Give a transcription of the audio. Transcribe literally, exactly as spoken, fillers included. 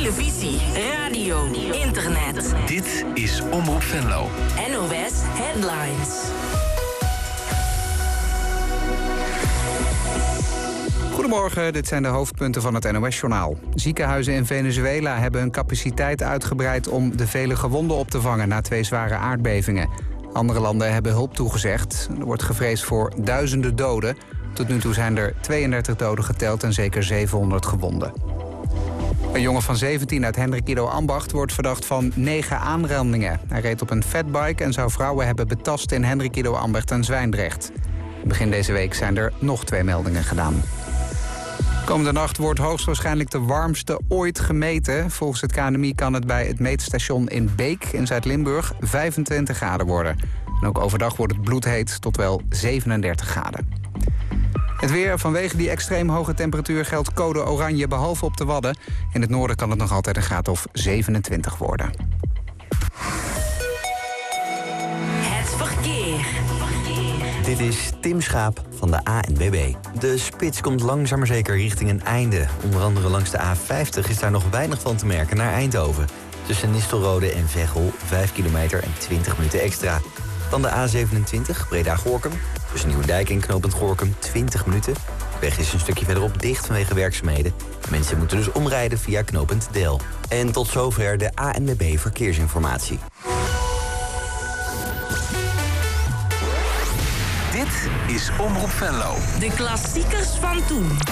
televisie, radio, internet. Dit is Omroep Venlo. N O S Headlines. Goedemorgen, dit zijn de hoofdpunten van het N O S-journaal. Ziekenhuizen in Venezuela hebben hun capaciteit uitgebreid om de vele gewonden op te vangen na twee zware aardbevingen. Andere landen hebben hulp toegezegd. Er wordt gevreesd voor duizenden doden. Tot nu toe zijn er tweeëndertig doden geteld en zeker zevenhonderd gewonden. Een jongen van zeventien uit Hendrikido Ambacht wordt verdacht van negen aanrandingen. Hij reed op een fatbike en zou vrouwen hebben betast in Hendrikido Ambacht en Zwijndrecht. Begin deze week zijn er nog twee meldingen gedaan. Komende nacht wordt hoogstwaarschijnlijk de warmste ooit gemeten. Volgens het K N M I kan het bij het meetstation in Beek in Zuid-Limburg vijfentwintig graden worden. En ook overdag wordt het bloedheet tot wel zevenendertig graden. Het weer, vanwege die extreem hoge temperatuur geldt code oranje behalve op de Wadden. In het noorden kan het nog altijd een graad of zevenentwintig worden. Het verkeer. Dit is Tim Schaap van de A N W B. De spits komt langzaam maar zeker richting een einde. Onder andere langs de A vijftig is daar nog weinig van te merken naar Eindhoven. Tussen Nistelrode en Veghel vijf kilometer en twintig minuten extra. Dan de A zevenentwintig, Breda-Gorinchem. Tussen Nieuwendijk en knooppunt Gorinchem twintig minuten. De weg is een stukje verderop dicht vanwege werkzaamheden. Mensen moeten dus omrijden via knooppunt Del. En tot zover de A N W B Verkeersinformatie. Dit is Omroep Venlo. De klassiekers van toen.